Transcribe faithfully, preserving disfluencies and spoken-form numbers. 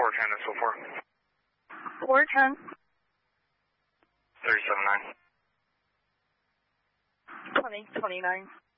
four ten and so forth. four ten. thirty-seven nine. twenty twenty-nine.